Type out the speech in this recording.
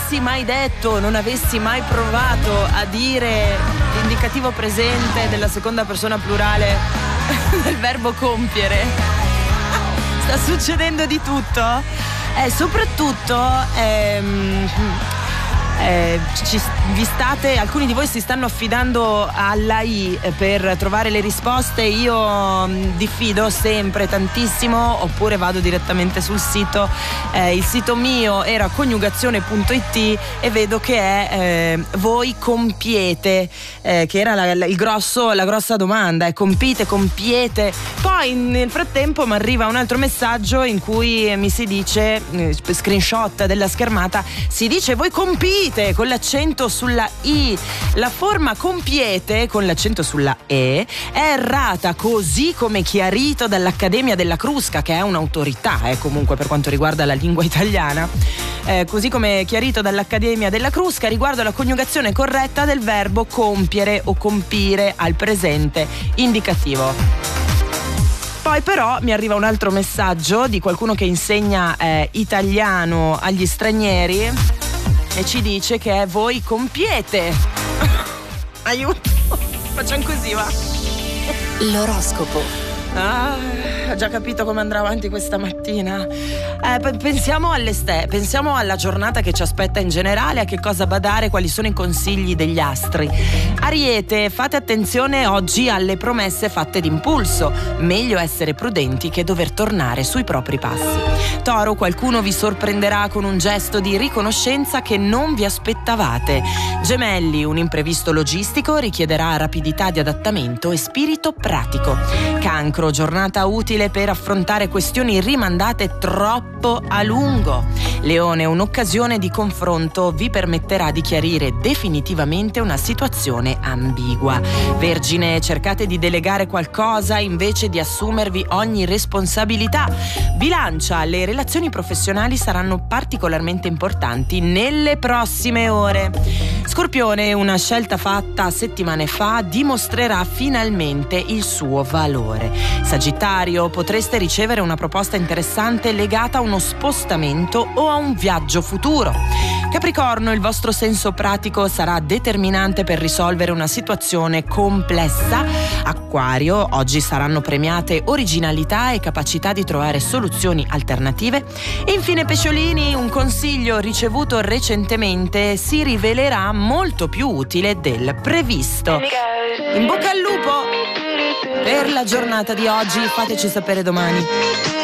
avessi mai detto, non avessi mai provato a dire l'indicativo presente della seconda persona plurale del verbo compiere. Sta succedendo di tutto. Soprattutto alcuni di voi si stanno affidando all'AI per trovare le risposte. Io diffido sempre tantissimo, oppure vado direttamente sul sito. Il sito mio era coniugazione.it e vedo che è voi compiete, che era la grossa domanda, compiete. Poi nel frattempo mi arriva un altro messaggio in cui mi si dice, screenshot della schermata, si dice voi compite con l'accento sulla I. La forma compiete con l'accento sulla E è errata, così come chiarito dall'Accademia della Crusca, che è un'autorità comunque per quanto riguarda la lingua italiana, così come chiarito dall'Accademia della Crusca riguardo alla coniugazione corretta del verbo compiere o compire al presente indicativo. Poi però mi arriva un altro messaggio di qualcuno che insegna italiano agli stranieri e ci dice che voi compiete. Aiuto, facciamo così, va. L'oroscopo. Ho già capito come andrà avanti questa mattina. Pensiamo pensiamo alla giornata che ci aspetta in generale, a che cosa badare, quali sono i consigli degli astri. Ariete, fate attenzione oggi alle promesse fatte d'impulso. Meglio essere prudenti che dover tornare sui propri passi. Toro, qualcuno vi sorprenderà con un gesto di riconoscenza che non vi aspettavate. Gemelli, un imprevisto logistico richiederà rapidità di adattamento e spirito pratico. Cancro, giornata utile per affrontare questioni rimandate troppo a lungo. Leone, un'occasione di confronto vi permetterà di chiarire definitivamente una situazione ambigua. Vergine, cercate di delegare qualcosa invece di assumervi ogni responsabilità. Bilancia, le relazioni professionali saranno particolarmente importanti nelle prossime ore. Scorpione, una scelta fatta settimane fa dimostrerà finalmente il suo valore. Sagittario, potreste ricevere una proposta interessante legata a uno spostamento o a un viaggio futuro. Capricorno, il vostro senso pratico sarà determinante per risolvere una situazione complessa. Acquario, oggi saranno premiate originalità e capacità di trovare soluzioni alternative. E infine Pesciolini, un consiglio ricevuto recentemente si rivelerà molto più utile del previsto. In bocca al lupo per la giornata di oggi, fateci sapere domani.